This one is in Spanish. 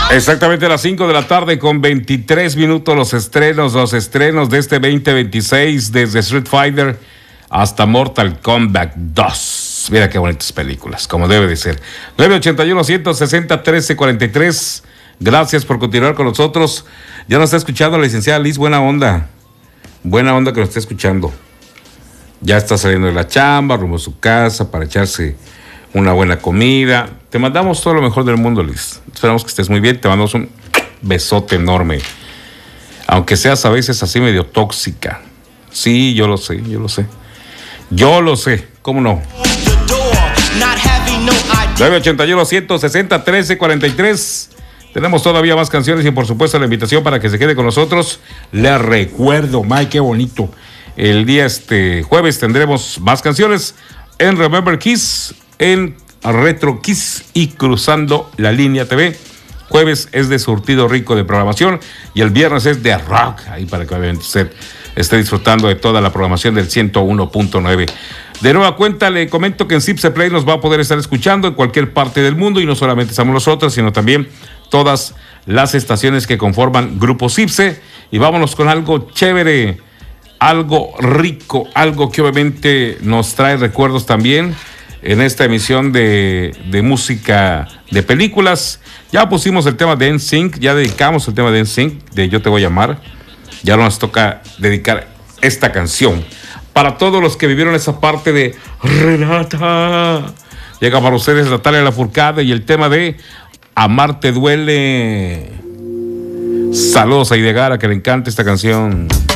Exactamente a las 5 de la tarde con 23 minutos los estrenos de este 2026, desde Street Fighter hasta Mortal Kombat 2. Mira qué bonitas películas, como debe de ser. 981-160-1343. Gracias por continuar con nosotros. Ya nos está escuchando la licenciada Liz, buena onda. Buena onda que nos está escuchando. Ya está saliendo de la chamba, rumbo a su casa para echarse una buena comida. Te mandamos todo lo mejor del mundo, Liz. Esperamos que estés muy bien. Te mandamos un besote enorme. Aunque seas a veces así medio tóxica. Sí, yo lo sé. ¿Cómo no? 981-160-1343. Tenemos todavía más canciones y por supuesto la invitación para que se quede con nosotros. Les recuerdo, Mike, qué bonito. El día jueves tendremos más canciones en Remember Kiss, en Retro Kiss y Cruzando la Línea TV. Jueves es de surtido rico de programación y el viernes es de rock, ahí para que obviamente usted esté disfrutando de toda la programación del 101.9. De nueva cuenta le comento que en Cipse Play nos va a poder estar escuchando en cualquier parte del mundo y no solamente somos nosotros, sino también todas las estaciones que conforman Grupo Cipse. Y vámonos con algo chévere, algo rico, algo que obviamente nos trae recuerdos también en esta emisión de música de películas. Ya pusimos el tema de NSYNC, ya dedicamos el tema de NSYNC, de Yo Te Voy a Amar. Ya nos toca dedicar esta canción para todos los que vivieron esa parte de Renata. Llega para ustedes Natalia Lafourcade y el tema de Amar Te Duele. Saludos a Idegara, que le encanta esta canción.